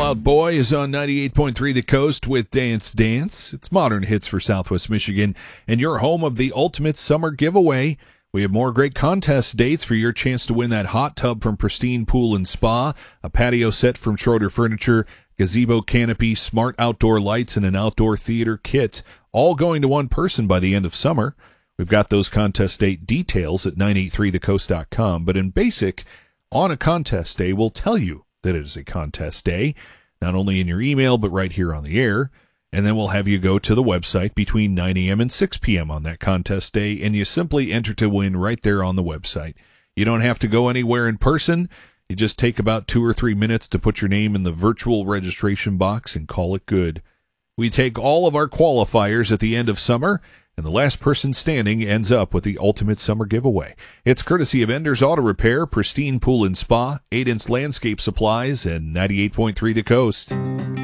Out Boy is on 98.3 The Coast with Dance Dance. It's modern hits for Southwest Michigan and your home of the ultimate summer giveaway. We have more great contest dates for your chance to win that hot tub from Pristine Pool and Spa, a patio set from Schroeder Furniture, gazebo canopy, smart outdoor lights, and an outdoor theater kit, all going to one person by the end of summer. We've got those contest date details at 983thecoast.com, but in basic, on a contest day, we'll tell you that it is a contest day, not only in your email, but right here on the air. And then we'll have you go to the website between 9 a.m. and 6 p.m. on that contest day, and you simply enter to win right there on the website. You don't have to go anywhere in person. You just take about 2 or 3 minutes to put your name in the virtual registration box and call it good. We take all of our qualifiers at the end of summer, and the last person standing ends up with the ultimate summer giveaway. It's courtesy of Enders Auto Repair, Pristine Pool and Spa, 8-Inch Landscape Supplies, and 98.3 The Coast.